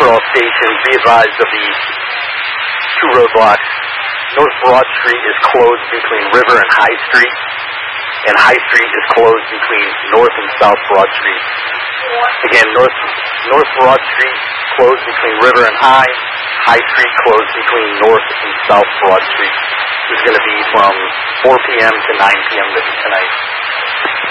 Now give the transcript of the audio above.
for all stations, be advised of the two roadblocks. North Broad Street is closed between River and High Street, and High Street is closed between North and South Broad Street. Again, North Broad Street closed between River and High. High Street closed between North and South Broad Street. This is going to be from 4 p.m. to 9 p.m. tonight.